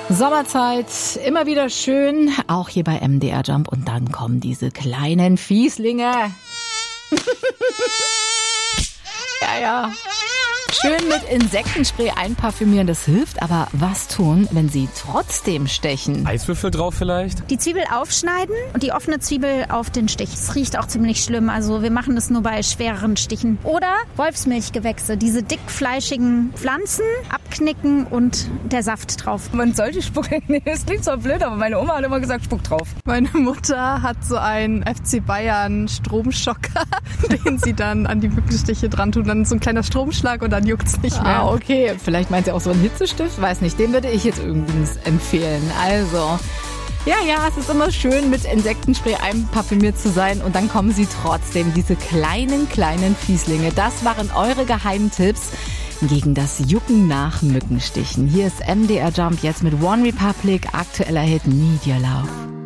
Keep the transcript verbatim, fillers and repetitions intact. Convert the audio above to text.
Sommerzeit, immer wieder schön, auch hier bei M D R Jump. Und dann kommen diese kleinen Fieslinge. Ja, ja. Schön mit Insektenspray einparfümieren, das hilft. Aber was tun, wenn sie trotzdem stechen? Eiswürfel drauf vielleicht? Die Zwiebel aufschneiden und die offene Zwiebel auf den Stich. Es riecht auch ziemlich schlimm, also wir machen das nur bei schwereren Stichen. Oder Wolfsmilchgewächse, diese dickfleischigen Pflanzen abknicken und der Saft drauf. Man sollte spucken. Nee, das klingt zwar blöd, aber meine Oma hat immer gesagt, spuck drauf. Meine Mutter hat so einen F C Bayern Stromschocker, den sie dann an die Mückenstiche dran tut. Dann so ein kleiner Stromschlag und dann juckt's nicht mehr. Ah, okay. Vielleicht meint ihr auch so einen Hitzestift? Weiß nicht. Den würde ich jetzt übrigens empfehlen. Also, ja, ja, es ist immer schön, mit Insektenspray einparfümiert zu sein. Und dann kommen sie trotzdem, diese kleinen, kleinen Fieslinge. Das waren eure Geheimtipps gegen das Jucken nach Mückenstichen. Hier ist M D R Jump jetzt mit One Republic, aktueller Hit Need Your Love.